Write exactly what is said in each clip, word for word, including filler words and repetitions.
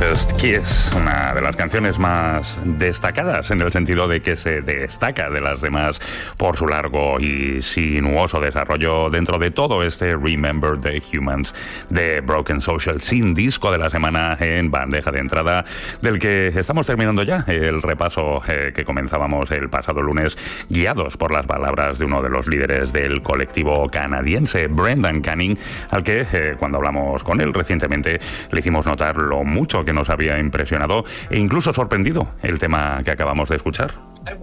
First Kiss, una de las canciones más destacadas en el sentido de que se destaca de las demás por su largo y sinuoso desarrollo dentro de todo este Remember the Humans de Broken Social Scene, disco de la semana en bandeja de entrada, del que estamos terminando ya el repaso eh, que comenzábamos el pasado lunes, guiados por las palabras de uno de los líderes del colectivo canadiense, Brendan Canning, al que eh, cuando hablamos con él recientemente le hicimos notar lo mucho que nos había impresionado e incluso sorprendido el tema que acabamos de escuchar.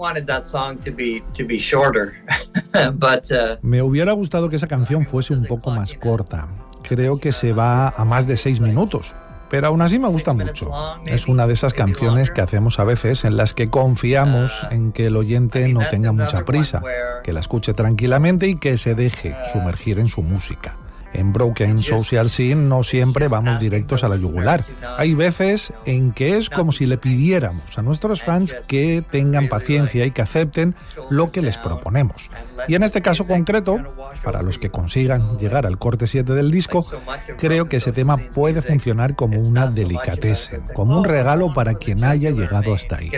Me hubiera gustado que esa canción fuese un poco más corta. Creo que se va a más de seis minutos. Pero aún así me gusta mucho. Es una de esas canciones que hacemos a veces en las que confiamos en que el oyente no tenga mucha prisa, que la escuche tranquilamente y que se deje sumergir en su música. En Broken Social Scene no siempre vamos directos a la yugular. Hay veces en que es como si le pidiéramos a nuestros fans que tengan paciencia y que acepten lo que les proponemos. Y en este caso concreto, para los que consigan llegar al corte siete del disco, creo que ese tema puede funcionar como una delicatessen, como un regalo para quien haya llegado hasta ahí.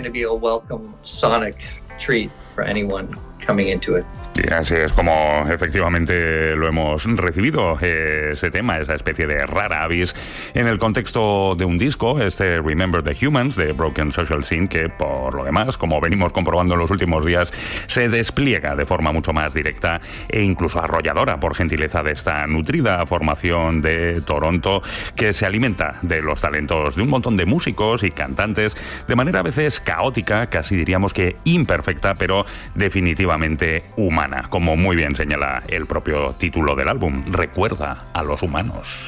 Y así es como efectivamente lo hemos recibido, eh, ese tema, esa especie de rara avis en el contexto de un disco, este Remember the Humans de Broken Social Scene, que por lo demás, como venimos comprobando en los últimos días, se despliega de forma mucho más directa e incluso arrolladora por gentileza de esta nutrida formación de Toronto, que se alimenta de los talentos de un montón de músicos y cantantes de manera a veces caótica, casi diríamos que imperfecta, pero definitivamente humana. Como muy bien señala el propio título del álbum, recuerda a los humanos.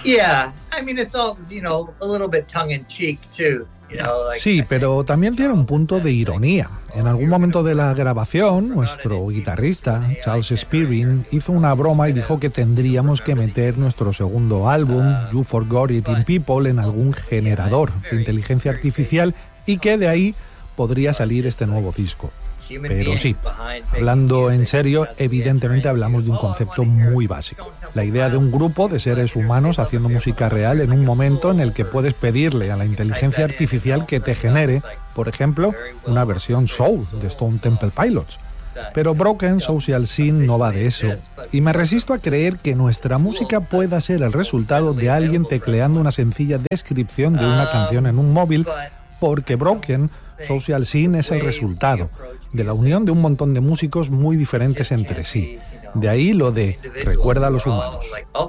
Sí, pero también tiene un punto de ironía. En algún momento de la grabación, nuestro guitarrista, Charles Spearing, hizo una broma y dijo que tendríamos que meter nuestro segundo álbum, You Forgot It in People, en algún generador de inteligencia artificial y que de ahí podría salir este nuevo disco. Pero sí, hablando en serio, evidentemente hablamos de un concepto muy básico. La idea de un grupo de seres humanos haciendo música real en un momento en el que puedes pedirle a la inteligencia artificial que te genere, por ejemplo, una versión soul de Stone Temple Pilots. Pero Broken Social Scene no va de eso, y me resisto a creer que nuestra música pueda ser el resultado de alguien tecleando una sencilla descripción de una canción en un móvil, porque Broken Social Scene es el resultado de la unión de un montón de músicos muy diferentes entre sí. De ahí lo de recuerda a los humanos.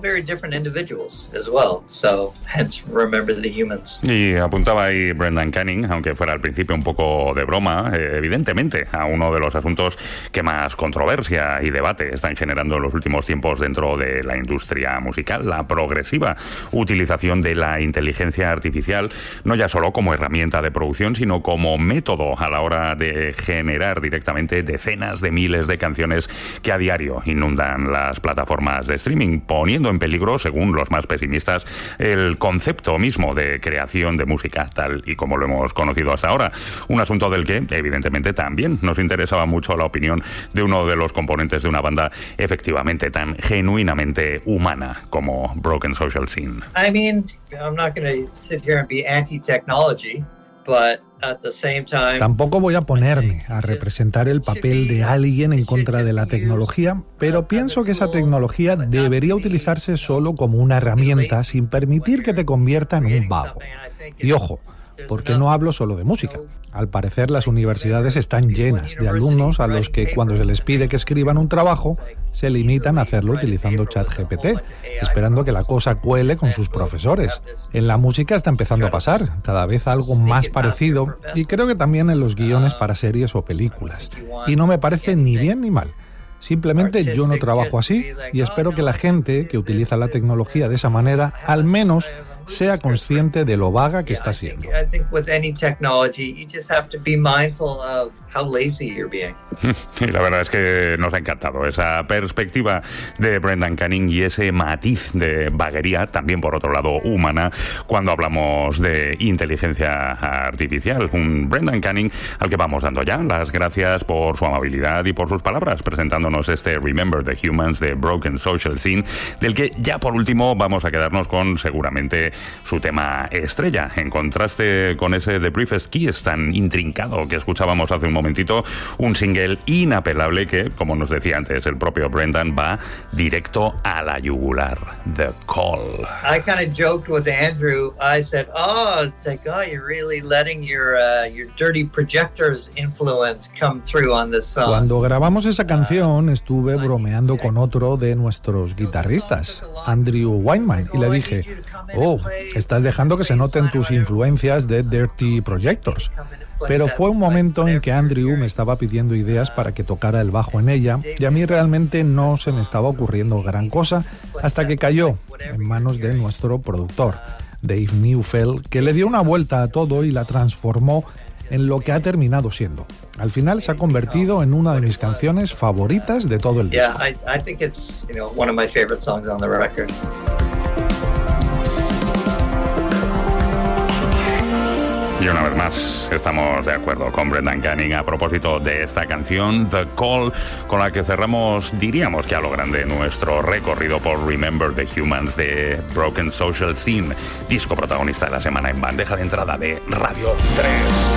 Y apuntaba ahí Brendan Canning, aunque fuera al principio un poco de broma, eh, evidentemente a uno de los asuntos que más controversia y debate están generando en los últimos tiempos dentro de la industria musical, la progresiva utilización de la inteligencia artificial, no ya solo como herramienta de producción, sino como método a la hora de generar directamente decenas de miles de canciones que a diario inundan las plataformas de streaming, poniendo en peligro, según los más pesimistas, el concepto mismo de creación de música, tal y como lo hemos conocido hasta ahora. Un asunto del que, evidentemente, también nos interesaba mucho la opinión de uno de los componentes de una banda efectivamente tan genuinamente humana como Broken Social Scene. I mean, I'm not going to sit here and be anti-technology, but at the same time... Tampoco voy a ponerme a representar el papel de alguien en contra de la tecnología, pero pienso que esa tecnología debería utilizarse solo como una herramienta sin permitir que te convierta en un vago. Y ojo, porque no hablo solo de música. Al parecer las universidades están llenas de alumnos a los que cuando se les pide que escriban un trabajo, se limitan a hacerlo utilizando ChatGPT, esperando que la cosa cuele con sus profesores. En la música está empezando a pasar, cada vez algo más parecido, y creo que también en los guiones para series o películas. Y no me parece ni bien ni mal. Simplemente yo no trabajo así y espero que la gente que utiliza la tecnología de esa manera al menos sea consciente de lo vaga que está siendo. Y la verdad es que nos ha encantado esa perspectiva de Brendan Canning y ese matiz de vaguería, también por otro lado humana, cuando hablamos de inteligencia artificial. Un Brendan Canning al que vamos dando ya las gracias por su amabilidad y por sus palabras, presentándonos este Remember the Humans de Broken Social Scene, del que ya por último vamos a quedarnos con seguramente su tema estrella. En contraste con ese The Briefest Kiss tan intrincado que escuchábamos hace un momentito, un single inapelable que, como nos decía antes el propio Brendan, va directo a la yugular. The Call. I kind of joked with Andrew. I said, "Oh, it's like, oh, you're really letting your uh, your dirty projectors influence come through on this song." Cuando grabamos esa canción, estuve bromeando con otro de nuestros guitarristas, Andrew Weinman, y le dije, "Oh, estás dejando que se noten tus influencias de Dirty Projectors." Pero fue un momento en que Andrew me estaba pidiendo ideas para que tocara el bajo en ella, y a mí realmente no se me estaba ocurriendo gran cosa hasta que cayó en manos de nuestro productor, Dave Neufeld, que le dio una vuelta a todo y la transformó en lo que ha terminado siendo. Al final se ha convertido en una de mis canciones favoritas de todo el disco. Yeah, I, I think it's, you know, one of my favorite songs on the record. Y una vez más, estamos de acuerdo con Brendan Canning a propósito de esta canción, The Call, con la que cerramos, diríamos que a lo grande, nuestro recorrido por Remember the Humans de Broken Social Scene, disco protagonista de la semana en bandeja de entrada de Radio tres.